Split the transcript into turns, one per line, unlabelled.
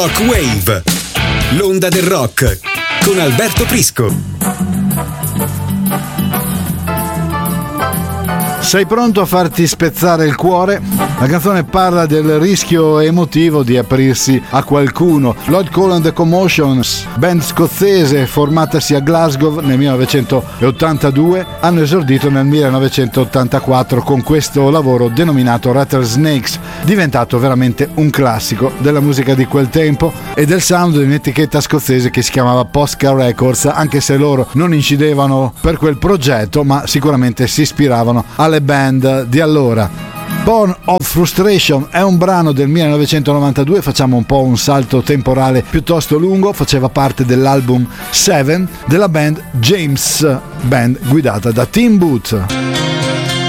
Rockwave, l'onda del rock con Alberto Prisco.
Sei pronto a farti spezzare il cuore? La canzone parla del rischio emotivo di aprirsi a qualcuno. Lloyd Cole and the Commotions, band scozzese formatasi a Glasgow nel 1982, hanno esordito nel 1984 con questo lavoro denominato Rattlesnakes, diventato veramente un classico della musica di quel tempo e del sound di un'etichetta scozzese che si chiamava Posca Records, anche se loro non incidevano per quel progetto, ma sicuramente si ispiravano alle band di allora. Born of Frustration è un brano del 1992, facciamo un po' un salto temporale piuttosto lungo, faceva parte dell'album Seven della band James, band guidata da Tim Booth.